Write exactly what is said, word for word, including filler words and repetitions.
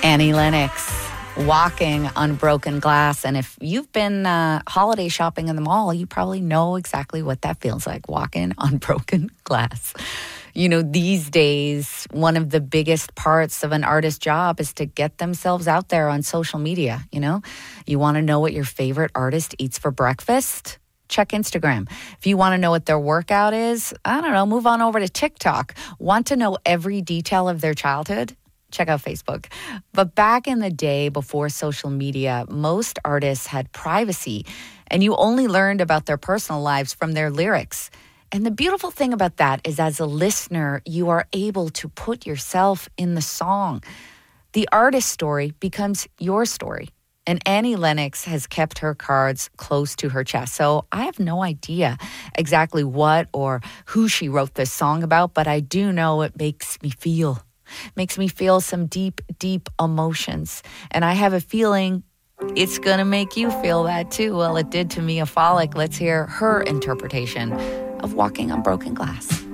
Annie Lennox, Walking on Broken Glass. And if you've been uh, holiday shopping in the mall, you probably know exactly what that feels like, walking on broken glass. You know, these days, one of the biggest parts of an artist's job is to get themselves out there on social media, you know? You want to know what your favorite artist eats for breakfast? Check Instagram. If you want to know what their workout is, I don't know, move on over to TikTok. Want to know every detail of their childhood? Check out Facebook. But back in the day before social media, most artists had privacy, and you only learned about their personal lives from their lyrics. And the beautiful thing about that is, as a listener, you are able to put yourself in the song. The artist's story becomes your story. And Annie Lennox has kept her cards close to her chest. So I have no idea exactly what or who she wrote this song about, but I do know it makes me feel. Makes me feel some deep, deep emotions. And I have a feeling it's going to make you feel that too. Well, it did to Mia Folick. Let's hear her interpretation of Walking on Broken Glass.